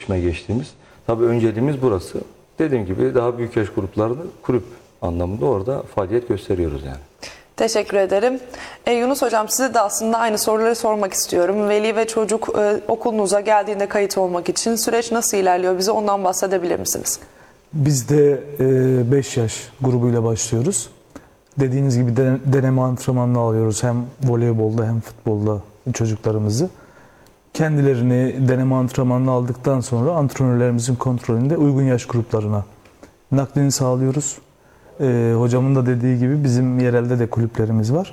iletişime geçtiğimiz. Tabii önceliğimiz burası. Dediğim gibi daha büyük yaş gruplarını kulüp anlamında orada faaliyet gösteriyoruz yani. Teşekkür ederim. Yunus Hocam, size de aslında aynı soruları sormak istiyorum. Veli ve çocuk okulunuza geldiğinde kayıt olmak için süreç nasıl ilerliyor? Bize ondan bahsedebilir misiniz? Biz de 5 yaş grubuyla başlıyoruz. Dediğiniz gibi deneme antrenmanını alıyoruz. Hem voleybolda hem futbolda çocuklarımızı. Kendilerini deneme antrenmanını aldıktan sonra antrenörlerimizin kontrolünde uygun yaş gruplarına naklini sağlıyoruz. Hocamın da dediği gibi bizim yerelde de kulüplerimiz var.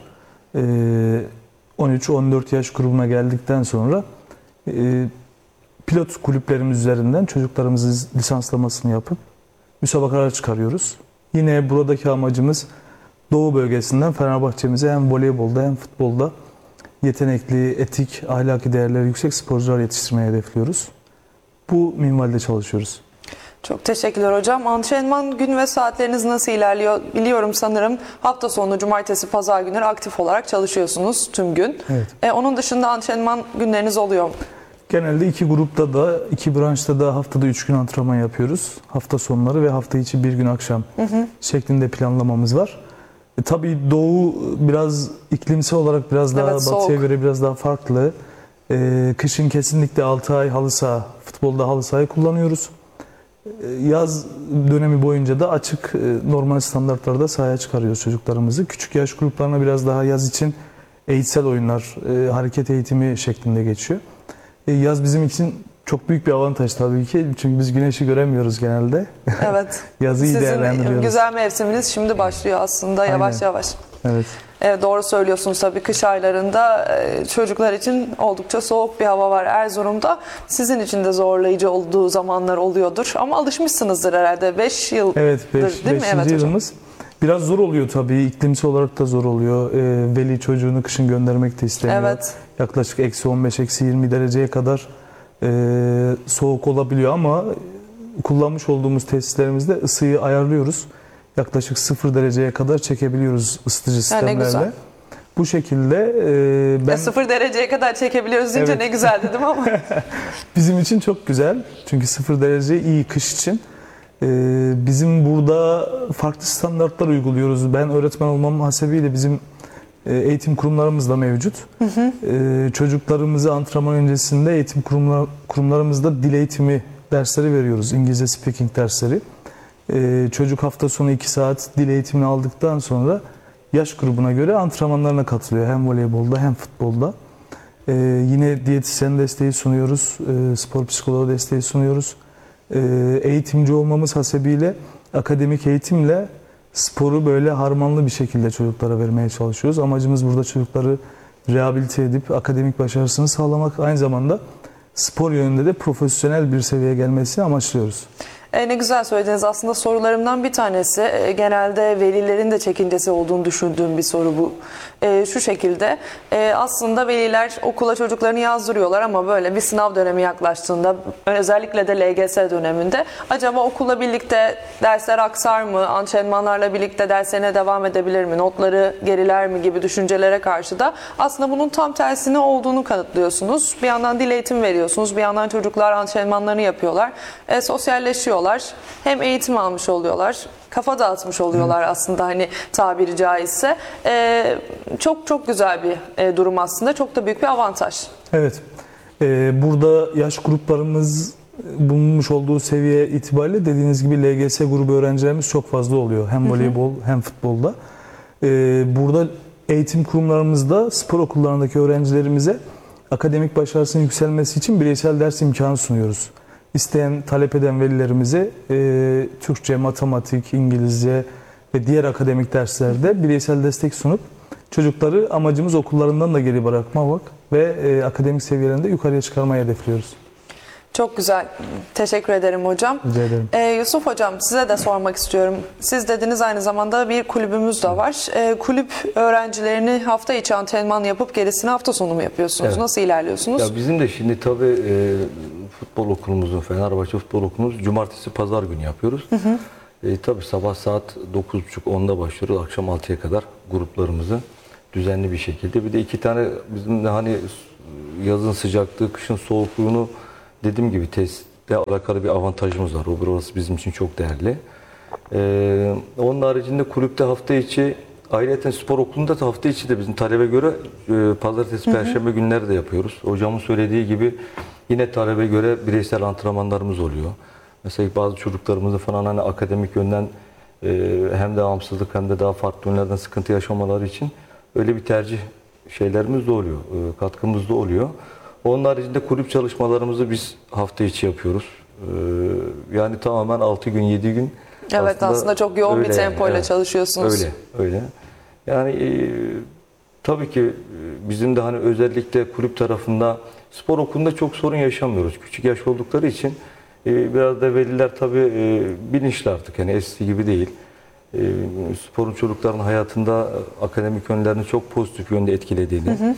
13-14 yaş grubuna geldikten sonra pilot kulüplerimiz üzerinden çocuklarımızın lisanslamasını yapıp müsabakalar çıkarıyoruz. Yine buradaki amacımız Doğu bölgesinden Fenerbahçe'mize hem voleybolda hem futbolda yetenekli, etik, ahlaki değerleri yüksek sporcular yetiştirmeyi hedefliyoruz. Bu minvalde çalışıyoruz. Çok teşekkürler hocam. Antrenman gün ve saatleriniz nasıl ilerliyor? Biliyorum, sanırım hafta sonu, cumartesi, pazar günleri aktif olarak çalışıyorsunuz tüm gün. Evet. Onun dışında antrenman günleriniz oluyor mu? Genelde iki grupta da, iki branşta da haftada 3 gün antrenman yapıyoruz. Hafta sonları ve hafta içi bir gün akşam şeklinde planlamamız var. Tabii Doğu biraz iklimsel olarak biraz daha batıya göre biraz daha farklı. Kışın kesinlikle 6 ay halı saha, futbolda halı sahayı kullanıyoruz. Yaz dönemi boyunca da açık normal standartlarda sahaya çıkarıyoruz çocuklarımızı. Küçük yaş gruplarına biraz daha yaz için eğitsel oyunlar, hareket eğitimi şeklinde geçiyor. Yaz bizim için çok büyük bir avantaj tabii ki. Çünkü biz güneşi göremiyoruz genelde. Evet. Yazı iyi değerlendiriyoruz. Sizin güzel mevsiminiz şimdi başlıyor aslında yavaş yavaş. Evet. Evet, doğru söylüyorsunuz. Tabii kış aylarında çocuklar için oldukça soğuk bir hava var Erzurum'da. Sizin için de zorlayıcı olduğu zamanlar oluyordur. Ama alışmışsınızdır herhalde. 5 yıldır evet, değil mi? Evet yılımız. Biraz zor oluyor tabii. İklimsel olarak da zor oluyor. Veli çocuğunu kışın göndermek de istemiyor. Evet. Yaklaşık -15, -20 dereceye kadar soğuk olabiliyor ama kullanmış olduğumuz tesislerimizde ısıyı ayarlıyoruz. Yaklaşık 0 dereceye kadar çekebiliyoruz ısıtıcı sistemlerle. Bu şekilde ben... 0 dereceye kadar çekebiliyoruz deyince Evet. ne güzel dedim ama. Bizim için çok güzel. Çünkü 0 derece iyi kış için. Bizim burada farklı standartlar uyguluyoruz. Ben öğretmen olmam hasebiyle bizim eğitim kurumlarımız da mevcut. Çocuklarımızı antrenman öncesinde eğitim kurumlarımızda dil eğitimi dersleri veriyoruz. İngilizce speaking dersleri. Çocuk hafta sonu 2 saat dil eğitimini aldıktan sonra yaş grubuna göre antrenmanlarına katılıyor. Hem voleybolda hem futbolda. Yine diyetisyen desteği sunuyoruz. Spor psikoloğu desteği sunuyoruz. Eğitimci olmamız hasebiyle akademik eğitimle sporu böyle harmanlı bir şekilde çocuklara vermeye çalışıyoruz. Amacımız burada çocukları rehabilite edip akademik başarısını sağlamak. Aynı zamanda spor yönünde de profesyonel bir seviyeye gelmesini amaçlıyoruz. Ne güzel söylediniz. Aslında sorularımdan bir tanesi, genelde velilerin de çekincesi olduğunu düşündüğüm bir soru bu. Şu şekilde, aslında veliler okula çocuklarını yazdırıyorlar ama böyle bir sınav dönemi yaklaştığında, özellikle de LGS döneminde, acaba okulla birlikte dersler aksar mı, antrenmanlarla birlikte derslerine devam edebilir mi, notları geriler mi gibi düşüncelere karşı da aslında bunun tam tersine olduğunu kanıtlıyorsunuz. Bir yandan dil eğitim veriyorsunuz, bir yandan çocuklar antrenmanlarını yapıyorlar, sosyalleşiyorlar. Hem eğitim almış oluyorlar, kafa dağıtmış oluyorlar aslında, hani tabiri caizse. Çok çok güzel bir durum aslında. Çok da büyük bir avantaj. Evet. Burada yaş gruplarımız bulunmuş olduğu seviye itibariyle dediğiniz gibi LGS grubu öğrencilerimiz çok fazla oluyor. Hem voleybol hem futbolda. Burada eğitim kurumlarımızda spor okullarındaki öğrencilerimize akademik başarısının yükselmesi için bireysel ders imkanı sunuyoruz. İsteyen, talep eden velilerimize Türkçe, matematik, İngilizce ve diğer akademik derslerde bireysel destek sunup çocukları amacımız okullarından da geri bırakmamak ve akademik seviyelerinde yukarıya çıkarmayı hedefliyoruz. Çok güzel. Teşekkür ederim hocam. Rica ederim. Yusuf hocam, size de sormak istiyorum. Siz dediniz, aynı zamanda bir kulübümüz de var. Kulüp öğrencilerini hafta içi antrenman yapıp gerisini hafta sonu mu yapıyorsunuz? Evet. Nasıl ilerliyorsunuz? Ya bizim de şimdi tabii futbol okulumuzun, Fenerbahçe futbol okulumuz cumartesi pazar günü yapıyoruz. Tabii sabah saat 9.30-10'da başlıyoruz. Akşam 6'ya kadar gruplarımızı düzenli bir şekilde. Bir de 2 tane bizim de hani yazın sıcaklığı, kışın soğukluğunu dediğim gibi alakalı bir avantajımız var. Burası bizim için çok değerli. Onun haricinde kulüpte hafta içi, ayrıca spor okulunda da hafta içi de bizim talebe göre pazartesi, perşembe günleri de yapıyoruz. Hocamın söylediği gibi yine talebe göre bireysel antrenmanlarımız oluyor. Mesela bazı çocuklarımızın falan hani akademik yönden hem devamsızlık hem de daha farklı yönlerden sıkıntı yaşamaları için öyle bir tercih şeylerimiz de oluyor, katkımız da oluyor. Onun haricinde kulüp çalışmalarımızı biz hafta içi yapıyoruz. Yani tamamen 6 gün, 7 gün. Evet, aslında çok yoğun bir tempoyla çalışıyorsunuz. Öyle. Yani tabii ki bizim de hani özellikle kulüp tarafında spor okulunda çok sorun yaşamıyoruz. Küçük yaş oldukları için biraz da veliler tabii bilinçli artık. Yani eskisi gibi değil. Sporun çocukların hayatında akademik yönlerini çok pozitif yönde etkilediğini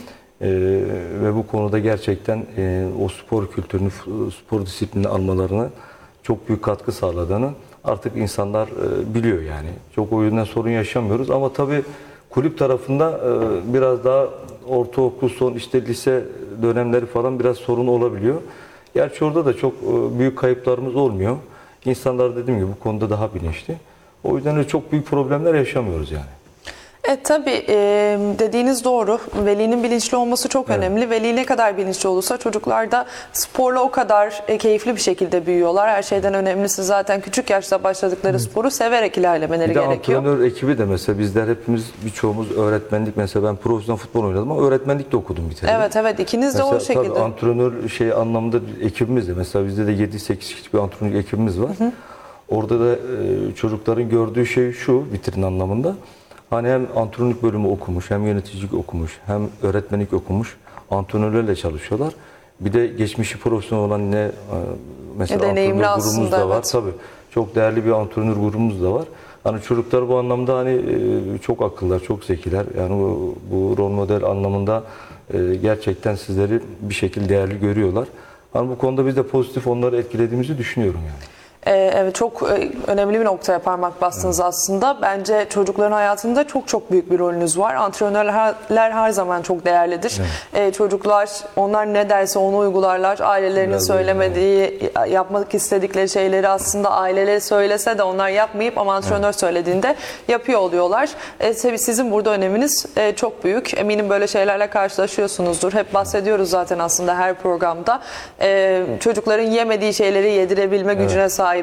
ve bu konuda gerçekten o spor kültürünü, spor disiplini almalarını çok büyük katkı sağladığını artık insanlar biliyor yani. Çok o yüzden sorun yaşamıyoruz ama tabii kulüp tarafında biraz daha ortaokul, son işte lise dönemleri falan biraz sorun olabiliyor. Gerçi orada da çok büyük kayıplarımız olmuyor. İnsanlar dediğim gibi bu konuda daha bilinçli. O yüzden de çok büyük problemler yaşamıyoruz yani. Tabii dediğiniz doğru. Velinin bilinçli olması çok önemli. Veli ne kadar bilinçli olursa çocuklar da sporla o kadar keyifli bir şekilde büyüyorlar. Her şeyden önemlisi zaten küçük yaşta başladıkları sporu severek ilerlemeleri gerekiyor. Antrenör ekibi de mesela bizler hepimiz birçoğumuz öğretmenlik, mesela ben profesyonel futbol oynadım ama öğretmenlik de okudum bir tane. Evet, ikiniz de o şekilde. Tabii antrenör anlamında ekibimiz de mesela bizde de 7-8 kişilik bir antrenör ekibimiz var. Orada da çocukların gördüğü şey şu, vitrin anlamında. Hani hem antrenörlük bölümü okumuş, hem yöneticilik okumuş, hem öğretmenlik okumuş antrenörlerle çalışıyorlar. Bir de geçmişi profesyonel olan mesela deneyimli antrenör grubumuz da var. Evet. Tabii çok değerli bir antrenör grubumuz da var. Hani çocuklar bu anlamda hani çok akıllılar, çok zekiler. Yani bu rol model anlamında gerçekten sizleri bir şekilde değerli görüyorlar. Hani bu konuda biz de pozitif onları etkilediğimizi düşünüyorum yani. Evet, çok önemli bir noktaya parmak bastınız aslında. Bence çocukların hayatında çok büyük bir rolünüz var. Antrenörler her zaman çok değerlidir. Çocuklar, onlar ne derse onu uygularlar. Ailelerinin Biraz söylemediği, yapmak istedikleri şeyleri aslında aileleri söylese de onlar yapmayıp ama antrenör söylediğinde yapıyor oluyorlar. Tabii sizin burada öneminiz çok büyük. Eminim böyle şeylerle karşılaşıyorsunuzdur. Hep bahsediyoruz zaten aslında her programda. Çocukların yemediği şeyleri yedirebilme gücüne sahipsiniz.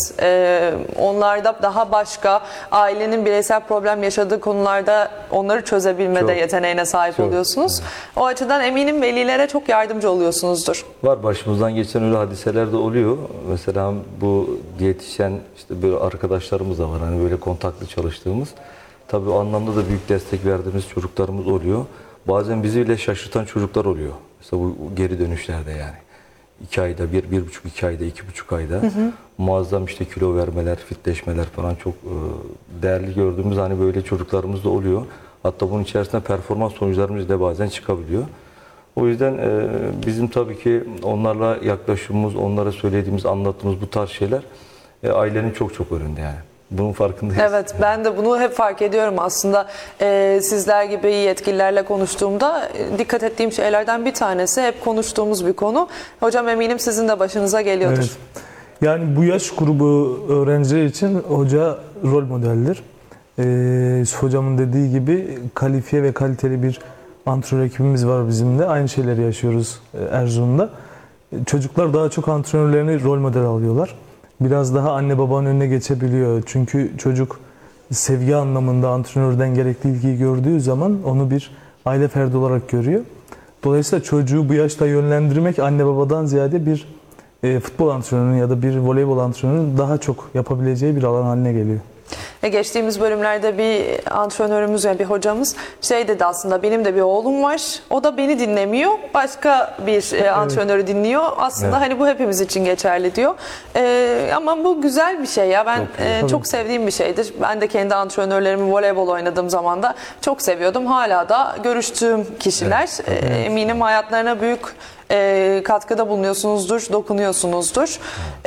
Onlarda daha başka ailenin bireysel problem yaşadığı konularda onları çözebilmede yeteneğine sahip oluyorsunuz. O açıdan eminim velilere çok yardımcı oluyorsunuzdur. Var, başımızdan geçen öyle hadiseler de oluyor. Mesela bu diyetisyen işte böyle arkadaşlarımız da var. Hani böyle kontaklı çalıştığımız. Tabii o anlamda da büyük destek verdiğimiz çocuklarımız oluyor. Bazen bizi bile şaşırtan çocuklar oluyor. Mesela bu geri dönüşlerde yani. 2 ayda, 1,5-2 ayda, 2,5 ayda muazzam işte kilo vermeler, fitleşmeler falan çok değerli gördüğümüz hani böyle çocuklarımız da oluyor. Hatta bunun içerisinde performans sonuçlarımız da bazen çıkabiliyor. O yüzden bizim tabii ki onlarla yaklaşımımız, onlara söylediğimiz, anlattığımız bu tarz şeyler ailenin çok önünde yani. Bunun farkındayız. Evet, ben de bunu hep fark ediyorum aslında. Sizler gibi yetkililerle konuştuğumda dikkat ettiğim şeylerden bir tanesi, hep konuştuğumuz bir konu. Hocam eminim sizin de başınıza geliyordur. Evet. Yani bu yaş grubu öğrenciler için hoca rol modeldir. Hocamın dediği gibi kalifiye ve kaliteli bir antrenör ekibimiz var bizim de. Aynı şeyleri yaşıyoruz Erzurum'da. Çocuklar daha çok antrenörlerini rol model alıyorlar. Biraz daha anne babanın önüne geçebiliyor. Çünkü çocuk sevgi anlamında antrenörden gerekli ilgiyi gördüğü zaman onu bir aile ferdi olarak görüyor. Dolayısıyla çocuğu bu yaşta yönlendirmek anne babadan ziyade bir futbol antrenörünün ya da bir voleybol antrenörünün daha çok yapabileceği bir alan haline geliyor. Geçtiğimiz bölümlerde bir antrenörümüz, yani bir hocamız dedi aslında, benim de bir oğlum var. O da beni dinlemiyor. Başka bir antrenörü dinliyor. Aslında hani bu hepimiz için geçerli diyor. Ama bu güzel bir şey ya. Ben çok sevdiğim bir şeydir. Ben de kendi antrenörlerimi voleybol oynadığım zaman da çok seviyordum. Hala da görüştüğüm kişiler. Eminim hayatlarına büyük katkıda bulunuyorsunuzdur, dokunuyorsunuzdur.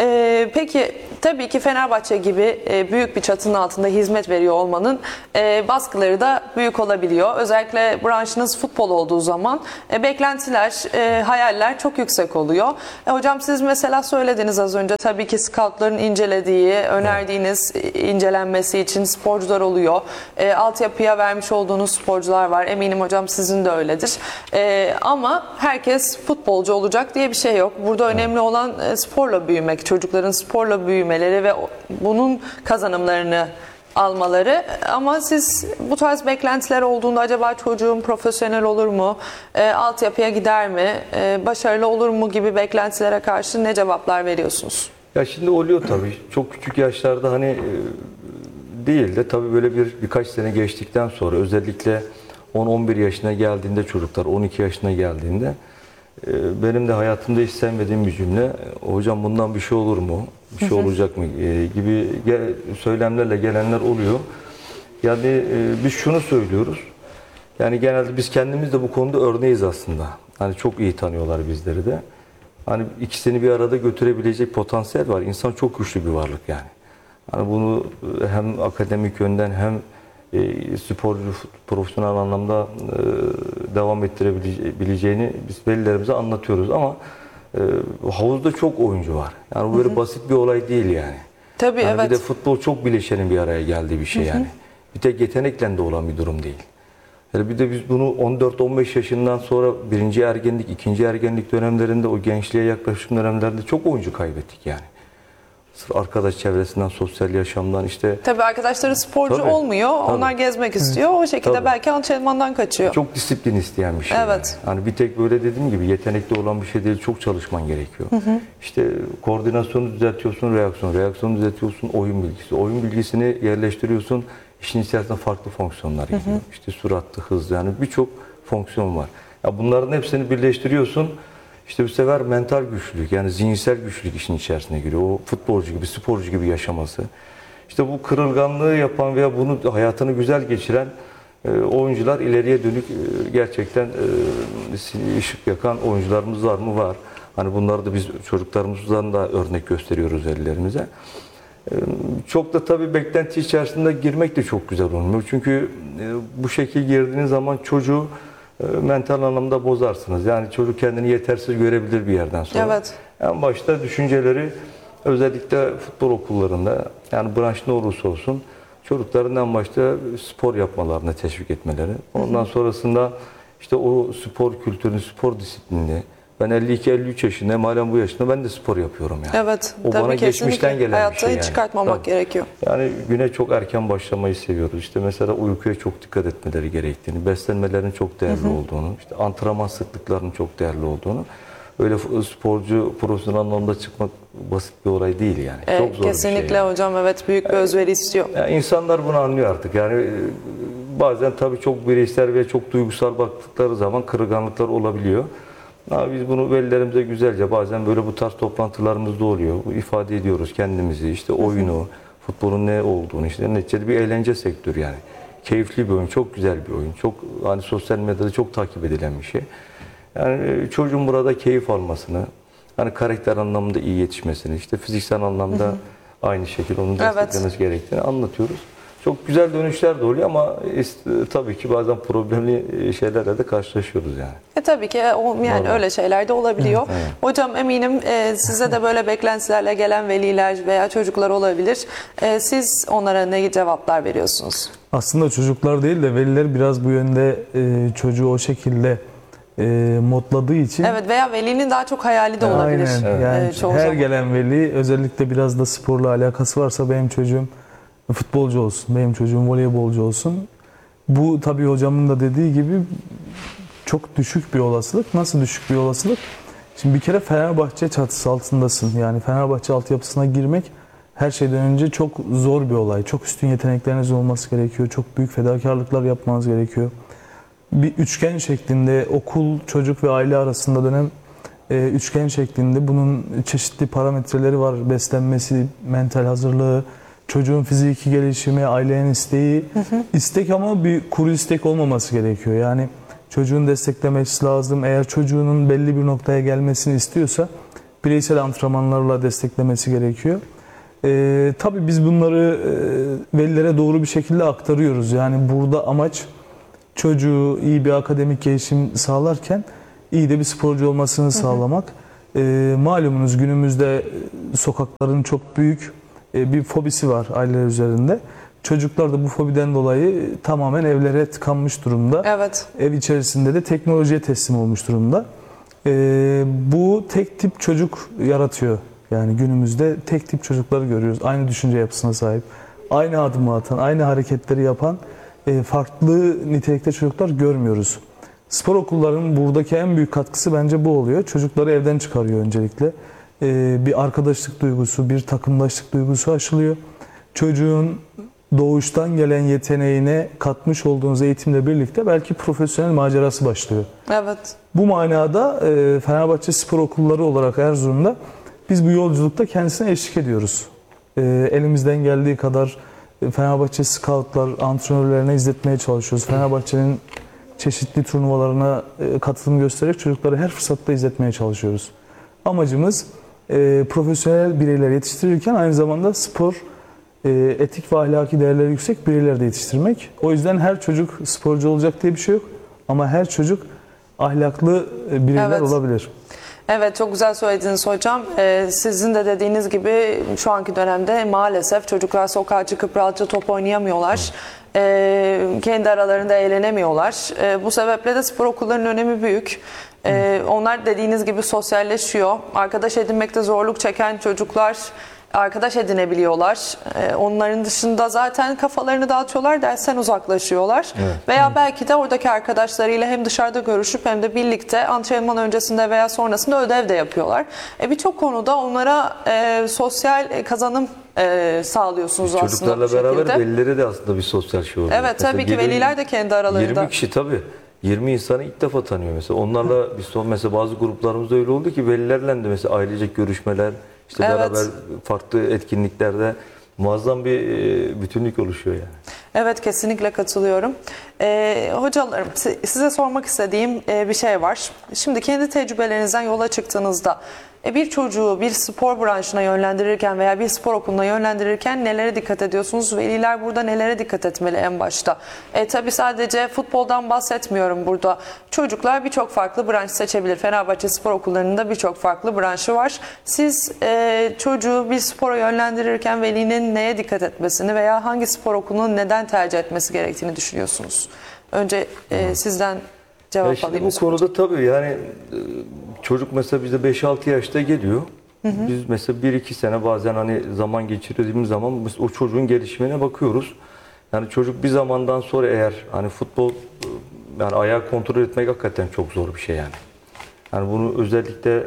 Peki tabii ki Fenerbahçe gibi büyük bir çatının altında hizmet veriyor olmanın baskıları da büyük olabiliyor. Özellikle branşınız futbol olduğu zaman beklentiler, hayaller çok yüksek oluyor. Hocam siz mesela söylediniz az önce, tabii ki scoutların incelediği, önerdiğiniz incelenmesi için sporcular oluyor. Altyapıya vermiş olduğunuz sporcular var. Eminim hocam sizin de öyledir. Ama herkes futbolcu olacak diye bir şey yok. Burada önemli olan sporla büyümek, çocukların sporla büyümeleri ve bunun kazanımlarını almaları. Ama siz bu tarz beklentiler olduğunda acaba çocuğum profesyonel olur mu, altyapıya gider mi, başarılı olur mu gibi beklentilere karşı ne cevaplar veriyorsunuz? Ya şimdi oluyor tabii. Çok küçük yaşlarda hani değil de tabii böyle birkaç sene geçtikten sonra, özellikle 10-11 yaşına geldiğinde çocuklar, 12 yaşına geldiğinde benim de hayatımda hiç sevmediğim bir cümle, hocam bundan bir şey olur mu, bir şey olacak mı gibi söylemlerle gelenler oluyor. Yani biz şunu söylüyoruz, yani genelde biz kendimiz de bu konuda örneğiz aslında. Hani çok iyi tanıyorlar bizleri de. Hani ikisini bir arada götürebilecek potansiyel var. İnsan çok güçlü bir varlık yani. Hani bunu hem akademik yönden hem sporcu, profesyonel anlamda devam ettirebileceğini biz velilerimize anlatıyoruz ama havuzda çok oyuncu var. Yani bu böyle basit bir olay değil yani. Tabii, yani evet. Bir de futbol çok bileşenin bir araya geldiği bir şey yani. Bir tek yetenekle de olan bir durum değil. Yani bir de biz bunu 14-15 yaşından sonra birinci ergenlik, ikinci ergenlik dönemlerinde, o gençliğe yaklaşım dönemlerinde çok oyuncu kaybettik yani. Sırf arkadaş çevresinden, sosyal yaşamdan işte. Tabii arkadaşları sporcu Tabii, olmuyor. tabii. Onlar gezmek istiyor. O şekilde Tabii. belki antrenmandan kaçıyor. Çok disiplin isteyen bir şey. Evet. Yani. Hani bir tek böyle dediğim gibi yetenekli olan bir şey değil, çok çalışman gerekiyor. İşte koordinasyonu düzeltiyorsun, reaksiyonu düzeltiyorsun, oyun bilgisi. Oyun bilgisini yerleştiriyorsun, işin içerisinde farklı fonksiyonlar giriyor. İşte süratli, hızlı, yani birçok fonksiyon var. Ya bunların hepsini birleştiriyorsun. İşte bu sefer mental güçlülük, yani zihinsel güçlülük işin içerisine giriyor. O futbolcu gibi, sporcu gibi yaşaması. İşte bu kırılganlığı yapan veya bunu hayatını güzel geçiren oyuncular, ileriye dönük gerçekten ışık yakan oyuncularımız var mı? Var. Hani bunları da biz çocuklarımızdan da örnek gösteriyoruz ellerimize. Çok da tabii beklenti içerisinde girmek de çok güzel olmuyor. Çünkü bu şekil girdiğiniz zaman çocuğu mental anlamda bozarsınız. Yani çocuk kendini yetersiz görebilir bir yerden sonra. Evet. En başta düşünceleri, özellikle futbol okullarında, yani branş ne olursa olsun, çocukların en başta spor yapmalarına teşvik etmeleri. Ondan sonrasında işte o spor kültürünü, spor disiplinini. Ben 52-53 yaşındayım, halen bu yaşında ben de spor yapıyorum yani. Evet. O tabii bana kesinlikle. geçmişten gelen Hayatta bir şey yani. hiç çıkartmamak Tabii. gerekiyor. Yani güne çok erken başlamayı seviyoruz. İşte mesela uykuya çok dikkat etmeleri gerektiğini, beslenmelerin çok değerli olduğunu, işte antrenman sıklıklarının çok değerli olduğunu. Öyle sporcu, profesyonel anlamda çıkmak basit bir olay değil yani. Çok zor Kesinlikle bir şey. Yani. hocam, evet, büyük bir özveri istiyor. Yani insanlar bunu anlıyor artık. Yani bazen tabii çok bireysel ve çok duygusal baktıkları zaman kırılganlıklar olabiliyor. Ama biz bunu velilerimize güzelce, bazen böyle bu tarz toplantılarımızda oluyor. İfade ediyoruz kendimizi, işte oyunu, futbolun ne olduğunu, işte neticede bir eğlence sektörü yani. Keyifli bir oyun, çok güzel bir oyun. Çok hani sosyal medyada çok takip edilen bir şey. Yani çocuğun burada keyif almasını, hani karakter anlamında iyi yetişmesini, işte fiziksel anlamda aynı şekilde onun desteklemesi gerektiğini anlatıyoruz. Çok güzel dönüşler de oluyor ama tabii ki bazen problemli şeylerle de karşılaşıyoruz yani. Tabii ki yani öyle şeyler de olabiliyor. Evet. Hocam eminim size de böyle beklentilerle gelen veliler veya çocuklar olabilir. Siz onlara ne cevaplar veriyorsunuz? Aslında çocuklar değil de veliler biraz bu yönde çocuğu o şekilde modladığı için. Evet, veya velinin daha çok hayali de olabilir. Aynen. Yani çoğu her zaman. gelen veli, özellikle biraz da sporla alakası varsa, benim çocuğum futbolcu olsun, benim çocuğum voleybolcu olsun. Bu tabii hocamın da dediği gibi çok düşük bir olasılık. Nasıl düşük bir olasılık? Şimdi bir kere Fenerbahçe çatısı altındasın. Yani Fenerbahçe altyapısına girmek her şeyden önce çok zor bir olay. Çok üstün yetenekleriniz olması gerekiyor. Çok büyük fedakarlıklar yapmanız gerekiyor. Bir üçgen şeklinde, okul, çocuk ve aile arasında dönen üçgen şeklinde, bunun çeşitli parametreleri var. Beslenmesi, mental hazırlığı, çocuğun fiziki gelişimi, ailenin isteği. İstek ama bir kuru istek olmaması gerekiyor. Yani çocuğun desteklemesi lazım. Eğer çocuğunun belli bir noktaya gelmesini istiyorsa bireysel antrenmanlarla desteklemesi gerekiyor. Tabii biz bunları velilere doğru bir şekilde aktarıyoruz. Yani burada amaç çocuğu iyi bir akademik gelişim sağlarken iyi de bir sporcu olmasını sağlamak. Malumunuz günümüzde sokakların çok büyük bir fobisi var aileler üzerinde. Çocuklar da bu fobiden dolayı tamamen evlere tıkanmış durumda. Evet. Ev içerisinde de teknolojiye teslim olmuş durumda. Bu tek tip çocuk yaratıyor. Yani günümüzde tek tip çocukları görüyoruz. Aynı düşünce yapısına sahip, aynı adımı atan, aynı hareketleri yapan farklı nitelikte çocuklar görmüyoruz. Spor okullarının buradaki en büyük katkısı bence bu oluyor. Çocukları evden çıkarıyor öncelikle. Bir arkadaşlık duygusu, bir takımdaşlık duygusu aşılıyor. Çocuğun doğuştan gelen yeteneğine katmış olduğunuz eğitimle birlikte belki profesyonel macerası başlıyor. Evet. Bu manada Fenerbahçe Spor Okulları olarak Erzurum'da biz bu yolculukta kendisine eşlik ediyoruz. Elimizden geldiği kadar Fenerbahçe scoutlar, antrenörlerine izletmeye çalışıyoruz. Fenerbahçe'nin çeşitli turnuvalarına katılım göstererek çocukları her fırsatta izletmeye çalışıyoruz. Amacımız profesyonel bireyler yetiştirirken aynı zamanda spor, etik ve ahlaki değerleri yüksek bireyler de yetiştirmek. O yüzden her çocuk sporcu olacak diye bir şey yok. Ama her çocuk ahlaklı bireyler Evet. olabilir. Evet, çok güzel söylediniz hocam. Sizin de dediğiniz gibi şu anki dönemde maalesef çocuklar sokağa çıkıp rahatça top oynayamıyorlar. Kendi aralarında eğlenemiyorlar. Bu sebeple de spor okullarının önemi büyük. Onlar dediğiniz gibi sosyalleşiyor. Arkadaş edinmekte zorluk çeken çocuklar arkadaş edinebiliyorlar. Onların dışında zaten kafalarını dağıtıyorlar, dersten uzaklaşıyorlar. Evet. Veya belki de oradaki arkadaşlarıyla hem dışarıda görüşüp hem de birlikte antrenman öncesinde veya sonrasında ödev de yapıyorlar. Birçok konuda onlara sosyal kazanım sağlıyorsunuz aslında bu Çocuklarla beraber şekilde. velilere de aslında bir sosyal şey oluyor. Evet, Mesela tabii ki 20 veliler de kendi aralarında. 20 kişi tabii. 20 insanı ilk defa tanıyor mesela. Onlarla bir son mesela bazı gruplarımızda öyle oldu ki velilerle de mesela ailecek görüşmeler, işte Evet. beraber farklı etkinliklerde muazzam bir bütünlük oluşuyor yani. Evet, kesinlikle katılıyorum. Hocalarım, size sormak istediğim bir şey var. Şimdi kendi tecrübelerinizden yola çıktığınızda bir çocuğu bir spor branşına yönlendirirken veya bir spor okuluna yönlendirirken nelere dikkat ediyorsunuz? Veliler burada nelere dikkat etmeli en başta? Tabii sadece futboldan bahsetmiyorum burada. Çocuklar birçok farklı branş seçebilir. Fenerbahçe Spor Okulları'nın da birçok farklı branşı var. Siz çocuğu bir spora yönlendirirken velinin neye dikkat etmesini veya hangi spor okulunu neden tercih etmesi gerektiğini düşünüyorsunuz? Önce sizden cevap Şimdi alayım. bu konuda tabii yani çocuk mesela bize 5-6 yaşta geliyor. Biz mesela 1-2 sene bazen hani zaman geçirdiğimiz zaman biz o çocuğun gelişimine bakıyoruz. Yani çocuk bir zamandan sonra eğer hani futbol yani ayağı kontrol etmek hakikaten çok zor bir şey yani. Yani bunu özellikle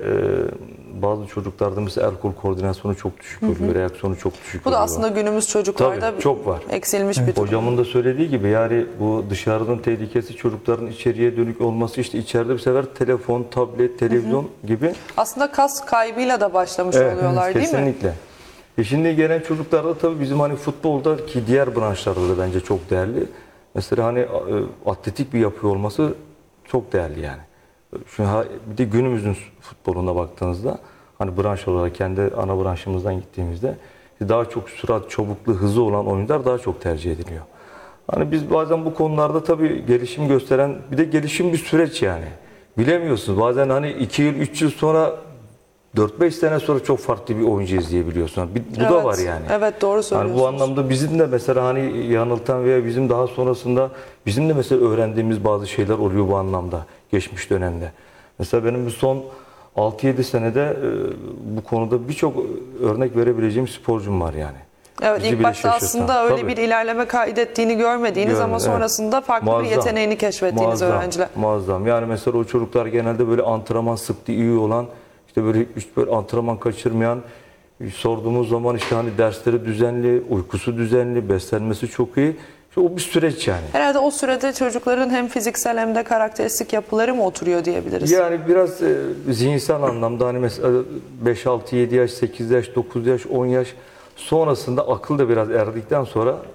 bazı çocuklarda mesela el kol koordinasyonu çok düşük oluyor, reaksiyonu çok düşük Bu oluyor. da aslında günümüz çocuklarda Tabii, çok var. eksilmiş bir durum. Hocamın da söylediği gibi yani bu dışarıdan tehlikesi çocukların içeriye dönük olması işte içeride bir sefer telefon, tablet, televizyon gibi. Aslında kas kaybıyla da başlamış oluyorlar değil mi? Kesinlikle. Şimdi gelen çocuklarda tabii bizim hani futbolda ki diğer branşlarda da bence çok değerli. Mesela hani atletik bir yapı olması çok değerli yani. Bir de günümüzün futboluna baktığınızda hani branş olarak kendi ana branşımızdan gittiğimizde daha çok sürat, çabuklu, hızı olan oyuncular daha çok tercih ediliyor. Hani biz bazen bu konularda tabii gelişim gösteren bir de gelişim bir süreç yani. Bilemiyorsunuz. Bazen hani 2 yıl, 3 yıl sonra 4-5 sene sonra çok farklı bir oyuncu izleyebiliyorsun. Bu da var yani. Evet, doğru söylüyorsunuz. Yani bu anlamda bizim de mesela hani yanıltan veya bizim daha sonrasında bizim de mesela öğrendiğimiz bazı şeyler oluyor bu anlamda geçmiş dönemde. Mesela benim bu son 6-7 senede bu konuda birçok örnek verebileceğim sporcum var yani. Evet, Bizi ilk bile başta şaşırtan. aslında öyle Tabii. bir ilerleme kaydettiğini görmediğiniz ama Evet. sonrasında farklı bir Muazzam. yeteneğini keşfettiğiniz öğrenciler. Muazzam. Yani mesela o çocuklar genelde böyle antrenman sıklığı iyi olan, işte böyle hiç böyle antrenman kaçırmayan, sorduğumuz zaman işte hani dersleri düzenli, uykusu düzenli, beslenmesi çok iyi. İşte o bir süreç yani. Herhalde o sürede çocukların hem fiziksel hem de karakteristik yapıları mı oturuyor diyebiliriz? Yani biraz zihinsel anlamda hani mesela 5, 6, 7 yaş, 8 yaş, 9 yaş, 10 yaş sonrasında akıl da biraz erdikten sonra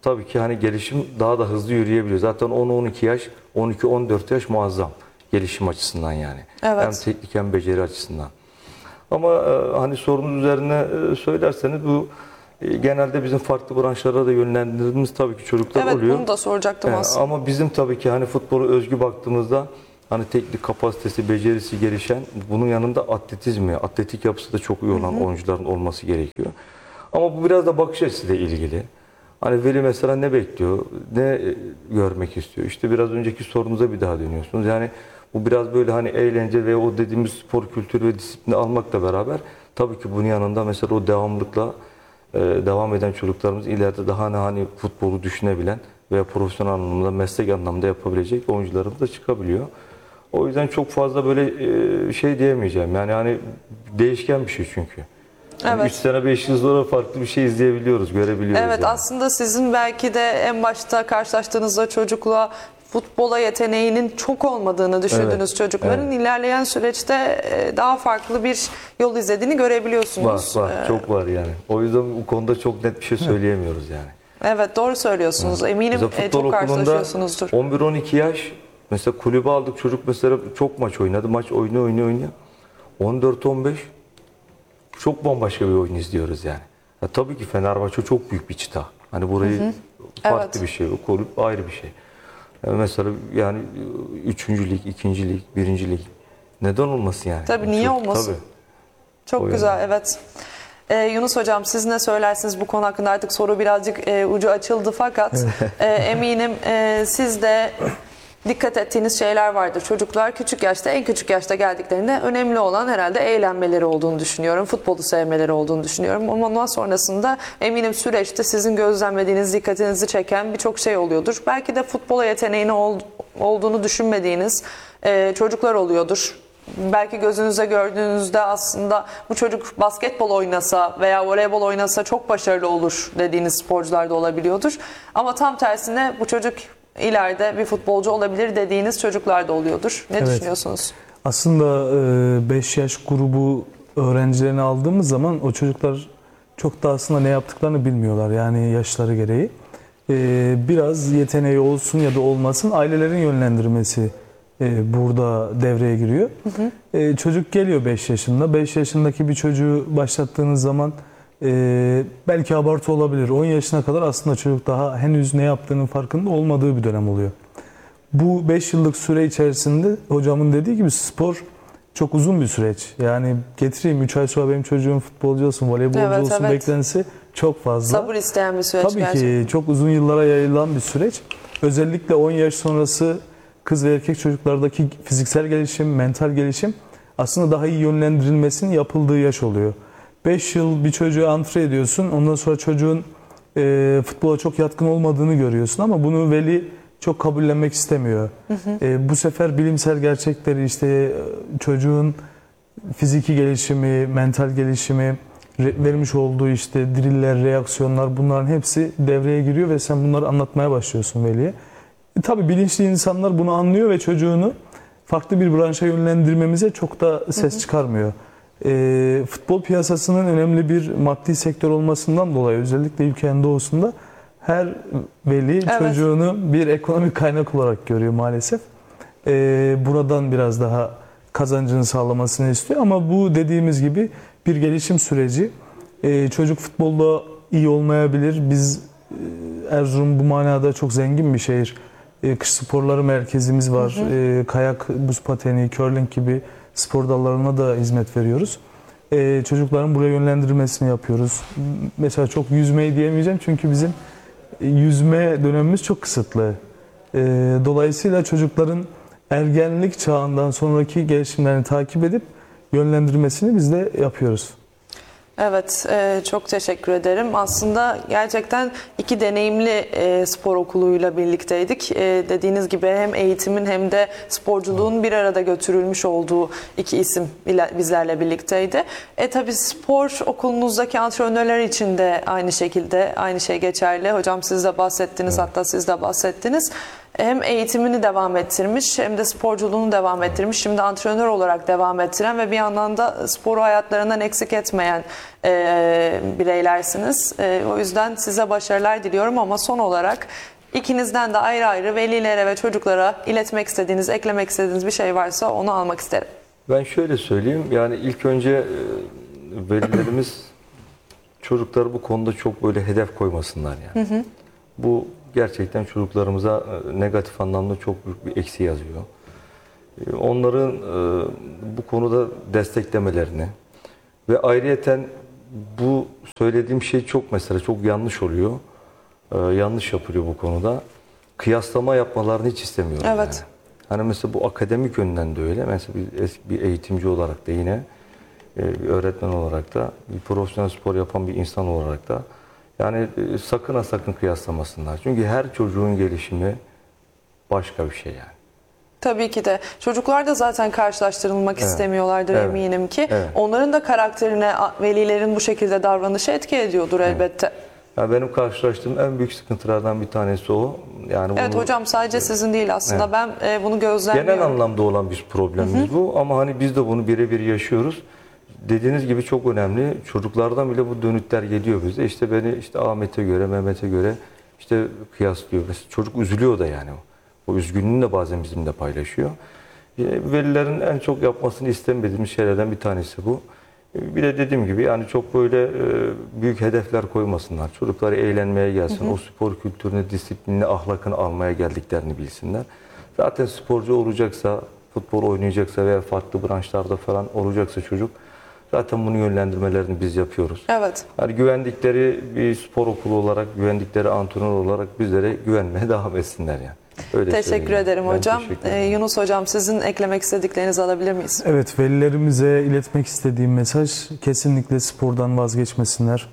tabii ki hani gelişim daha da hızlı yürüyebiliyor. Zaten 10-12 yaş, 12-14 yaş muazzam gelişim açısından yani. Evet. Hem teknik hem beceri açısından. Ama hani sorunun üzerine söylerseniz bu genelde bizim farklı branşlara da yönlendirdiğimiz tabii ki çocuklar Evet, oluyor. bunu da soracaktım aslında. Ama bizim tabii ki hani futbola özgü baktığımızda hani teknik kapasitesi, becerisi gelişen, bunun yanında atletizmi, atletik yapısı da çok iyi olan oyuncuların olması gerekiyor. Ama bu biraz da bakış açısıyla ilgili. Hani veli mesela ne bekliyor, ne görmek istiyor? İşte biraz önceki sorunuza bir daha dönüyorsunuz. Yani bu biraz böyle hani eğlence ve o dediğimiz spor kültürü ve disiplini almakla beraber tabii ki bunun yanında mesela o devamlılıkla devam eden çocuklarımız ileride daha hani futbolu düşünebilen veya profesyonel anlamda, meslek anlamda yapabilecek oyuncularımız da çıkabiliyor. O yüzden çok fazla böyle şey diyemeyeceğim. Yani hani değişken bir şey çünkü. Yani Evet. 3 sene 5 yıl sonra farklı bir şey izleyebiliyoruz, görebiliyoruz. Evet, yani. aslında sizin belki de en başta karşılaştığınızda çocukla futbola yeteneğinin çok olmadığını düşündüğünüz Evet, çocukların ilerleyen süreçte daha farklı bir yol izlediğini görebiliyorsunuz. Var, çok var yani. O yüzden bu konuda çok net bir şey söyleyemiyoruz yani. Evet, doğru söylüyorsunuz. Eminim Mesela futbol çok okulunda karşılaşıyorsunuzdur. 11-12 yaş mesela kulübe aldık, çocuk mesela çok maç oynadı. Maç oynuyor. 14-15 çok bambaşka bir oyun izliyoruz yani. Ya tabii ki Fenerbahçe çok büyük bir çıta. Hani burayı farklı Evet. bir şey, o kulüp ayrı bir şey. Mesela yani 3. lig, 2. lig, 1. lig neden olmasın yani? Tabii, niye Çok- olmasın? Tabii. Çok O güzel, evet. Yunus Hocam, siz ne söylersiniz bu konu hakkında? Artık soru birazcık ucu açıldı fakat eminim siz de dikkat ettiğiniz şeyler vardır. Çocuklar küçük yaşta, en küçük yaşta geldiklerinde önemli olan herhalde eğlenmeleri olduğunu düşünüyorum. Futbolu sevmeleri olduğunu düşünüyorum. Ama ondan sonrasında eminim süreçte sizin gözlemlediğiniz, dikkatinizi çeken birçok şey oluyordur. Belki de futbola yeteneğini olduğunu düşünmediğiniz çocuklar oluyordur. Belki gözünüze gördüğünüzde aslında bu çocuk basketbol oynasa veya voleybol oynasa çok başarılı olur dediğiniz sporcular da olabiliyordur. Ama tam tersine bu çocuk ileride bir futbolcu olabilir dediğiniz çocuklar da oluyordur. Ne düşünüyorsunuz? Aslında 5 yaş grubu öğrencilerini aldığımız zaman o çocuklar çok da aslında ne yaptıklarını bilmiyorlar yani yaşları gereği. Biraz yeteneği olsun ya da olmasın ailelerin yönlendirmesi burada devreye giriyor. Çocuk geliyor 5 yaşında. 5 yaşındaki bir çocuğu başlattığınız zaman belki abartı olabilir. 10 yaşına kadar aslında çocuk daha henüz ne yaptığının farkında olmadığı bir dönem oluyor. Bu 5 yıllık süre içerisinde hocamın dediği gibi spor çok uzun bir süreç. Yani getireyim 3 ay sonra benim çocuğum futbolcu olsun, voleybolcu olsun beklentisi çok fazla. Sabır isteyen bir süreç Tabii gerçekten. ki çok uzun yıllara yayılan bir süreç. Özellikle 10 yaş sonrası kız ve erkek çocuklardaki fiziksel gelişim, mental gelişim aslında daha iyi yönlendirilmesinin yapıldığı yaş oluyor. 5 yıl bir çocuğu antre ediyorsun. Ondan sonra çocuğun futbola çok yatkın olmadığını görüyorsun ama bunu veli çok kabullenmek istemiyor. Bu sefer bilimsel gerçekleri işte çocuğun fiziki gelişimi, mental gelişimi, vermiş olduğu işte driller, reaksiyonlar bunların hepsi devreye giriyor ve sen bunları anlatmaya başlıyorsun veliye. Tabii bilinçli insanlar bunu anlıyor ve çocuğunu farklı bir branşa yönlendirmemize çok da ses çıkarmıyor. Futbol piyasasının önemli bir maddi sektör olmasından dolayı özellikle ülkenin doğusunda her veli çocuğunu bir ekonomik kaynak olarak görüyor maalesef. Buradan biraz daha kazancını sağlamasını istiyor ama bu dediğimiz gibi bir gelişim süreci. Çocuk futbolda iyi olmayabilir. Biz Erzurum bu manada çok zengin bir şehir. Kış sporları merkezimiz var. Kayak, buz pateni, curling gibi spor dallarına da hizmet veriyoruz. Çocukların buraya yönlendirmesini yapıyoruz. Mesela çok yüzmeyi diyemeyeceğim çünkü bizim yüzme dönemimiz çok kısıtlı. Dolayısıyla çocukların ergenlik çağından sonraki gelişimlerini takip edip yönlendirmesini biz de yapıyoruz. Evet, çok teşekkür ederim. Aslında gerçekten iki deneyimli spor okuluyla birlikteydik. Dediğiniz gibi hem eğitimin hem de sporculuğun bir arada götürülmüş olduğu iki isim bizlerle birlikteydi. Tabii spor okulunuzdaki antrenörler için de aynı şekilde aynı şey geçerli. Hocam siz de bahsettiniz, hatta siz de bahsettiniz. hem eğitimini devam ettirmiş hem de sporculuğunu devam ettirmiş. Şimdi antrenör olarak devam ettiren ve bir yandan da sporu hayatlarından eksik etmeyen bireylersiniz. O yüzden size başarılar diliyorum ama son olarak ikinizden de ayrı ayrı velilere ve çocuklara iletmek istediğiniz, eklemek istediğiniz bir şey varsa onu almak isterim. Ben şöyle söyleyeyim, yani ilk önce velilerimiz çocukları bu konuda çok böyle hedef koymasınlar yani. Bu gerçekten çocuklarımıza negatif anlamda çok büyük bir eksi yazıyor. Onların bu konuda desteklemelerini ve ayrıyeten bu söylediğim şey çok mesela çok yanlış oluyor. Yanlış yapılıyor bu konuda. Kıyaslama yapmalarını hiç istemiyorum. Evet. Yani. Hani mesela bu akademik yönden de öyle. Mesela bir eğitimci olarak da yine bir öğretmen olarak da bir profesyonel spor yapan bir insan olarak da yani sakın ha sakın kıyaslamasınlar. Çünkü her çocuğun gelişimi başka bir şey yani. Tabii ki de. Çocuklar da zaten karşılaştırılmak istemiyorlardır eminim ki. Evet. Onların da karakterine velilerin bu şekilde davranışı etki ediyordur elbette. Ya benim karşılaştığım en büyük sıkıntılardan bir tanesi o. Yani Evet bunu, hocam sadece sizin değil aslında. Ben bunu gözlemliyorum. genel anlamda olan bir problemimiz bu ama hani biz de bunu birebir yaşıyoruz. Dediğiniz gibi çok önemli. Çocuklardan bile bu dönütler geliyor bize. İşte beni işte Ahmet'e göre, Mehmet'e göre işte kıyaslıyor. Mesela çocuk üzülüyor da yani. O üzgünlüğünü de bazen bizimle paylaşıyor. Velilerin en çok yapmasını istemediğimiz şeylerden bir tanesi bu. Bir de dediğim gibi yani çok böyle büyük hedefler koymasınlar. Çocukları eğlenmeye gelsin. O spor kültürünü, disiplinini, ahlakını almaya geldiklerini bilsinler. Zaten sporcu olacaksa, futbol oynayacaksa veya farklı branşlarda falan olacaksa çocuk zaten bunu yönlendirmelerini biz yapıyoruz. Evet. Yani güvendikleri bir spor okulu olarak, güvendikleri antrenör olarak bizlere güvenmeye devam etsinler yani. Öyle Teşekkür ederim Ben hocam. teşekkür ederim. Yunus hocam sizin eklemek istediklerinizi alabilir miyiz? Evet, velilerimize iletmek istediğim mesaj kesinlikle spordan vazgeçmesinler.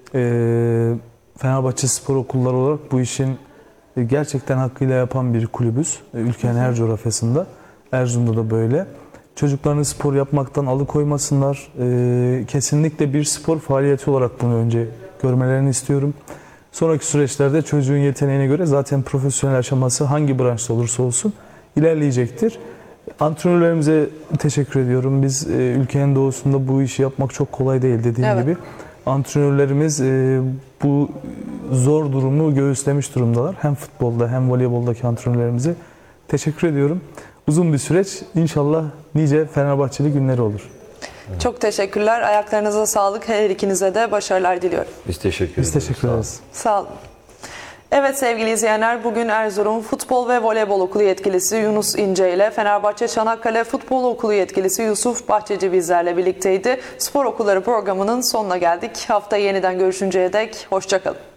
Fenerbahçe Spor Okulları olarak bu işin gerçekten hakkıyla yapan bir kulübüz. Ülkenin her coğrafyasında. Erzurum'da da böyle. Çocuklarını spor yapmaktan alıkoymasınlar. Kesinlikle bir spor faaliyeti olarak bunu önce görmelerini istiyorum. Sonraki süreçlerde çocuğun yeteneğine göre zaten profesyonel aşaması hangi branşta olursa olsun ilerleyecektir. Antrenörlerimize teşekkür ediyorum. Biz ülkenin doğusunda bu işi yapmak çok kolay değil dediğim gibi. Antrenörlerimiz bu zor durumu göğüslemiş durumdalar. Hem futbolda hem voleyboldaki antrenörlerimize teşekkür ediyorum. Uzun bir süreç. İnşallah nice Fenerbahçeli günleri olur. Çok teşekkürler. Ayaklarınıza sağlık. Her ikinize de başarılar diliyorum. Biz teşekkür ederiz. Biz teşekkür Sağ olun. ederiz. Sağ olun. Evet sevgili izleyenler, bugün Erzurum Futbol ve Voleybol Okulu yetkilisi Yunus İnce ile Fenerbahçe Çanakkale Futbol Okulu yetkilisi Yusuf Bahçeci bizlerle birlikteydi. Spor Okulları programının sonuna geldik. Haftaya yeniden görüşünceye dek hoşça kalın.